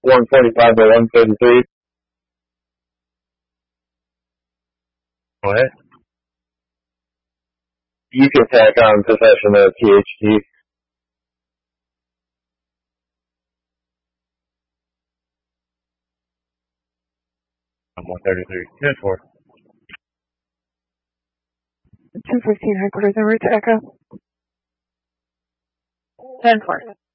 145 by 133. What? You can tack on possession of THT. I'm 133. 10-4. 215 headquarters, en route to Echo. 10-4.